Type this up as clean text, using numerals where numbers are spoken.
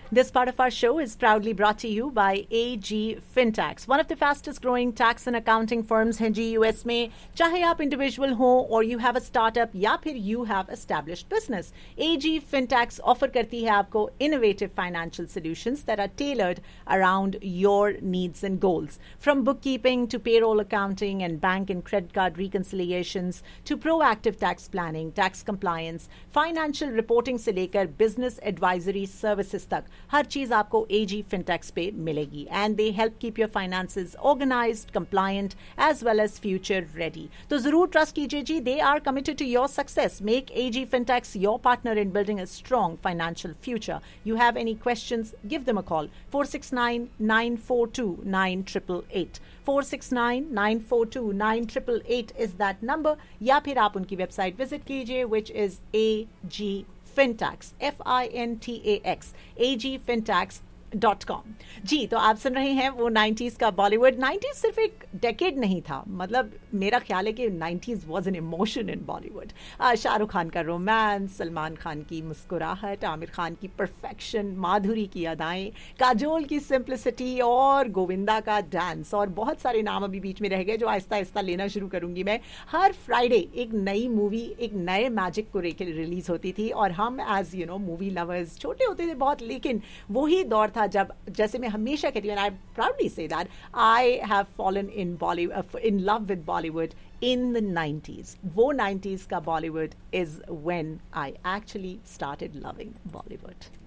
This part of our show is proudly brought to you by AG Fintax, one of the fastest growing tax and accounting firms हैं जी US में. चाहे आप individual हो or you have a startup या फिर you have established business, AG Fintax offer करती है आपको innovative financial solutions that are tailored around your needs and goals. From bookkeeping to payroll accounting and bank and credit card reconciliations to proactive tax planning, tax compliance, financial reporting से लेकर business advisory services तक हर चीज आपको AG Fintax पे मिलेगी. And they help keep your finances organized, compliant, as well as future ready. तो जरूर trust कीजिए जी. They are committed to your success. Make AG Fintax your partner in building a strong financial future. You have any questions? Give them a call. 469-942-9888. 469-942-9888 is that number. या फिर आप उनकी website visit कीजिए, which is AG Fintax, Fintax, agfintax.com. जी, तो आप सुन रहे हैं वो 90s का बॉलीवुड. 90s सिर्फ एक डेकेड नहीं था, मतलब मेरा ख्याल है कि 90s was an emotion in Bollywood. Shahrukh Khan का रोमांस, सलमान खान की मुस्कुराहट, आमिर खान की परफेक्शन, माधुरी की अदाएं, काजोल की सिंप्लिसिटी और गोविंदा का डांस, और बहुत सारे नाम अभी बीच में रह गए जो आहिस्ता आहिस्ता लेना शुरू करूंगी मैं. हर फ्राइडे एक नई मूवी, एक नए मैजिक को लेकर रिलीज होती थी, और हम as you know movie lovers छोटे होते थे बहुत, लेकिन वही दौर था जब, जैसे मैं हमेशा कहती हूँ, आई proudly say that I have fallen in love with Bollywood in the 90s. वो 90s का Bollywood is when I actually started loving Bollywood.